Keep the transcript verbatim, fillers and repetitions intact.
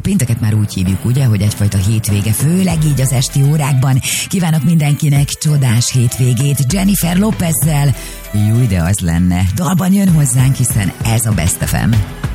pénteket már úgy hívjuk, ugye, hogy egyfajta hétvége, főleg így az esti órákban. Kívánok mindenkinek csodás hétvégét Jennifer Lopezzel. Jó, de az lenne. Dalban jön hozzánk, hiszen ez a Best ef em.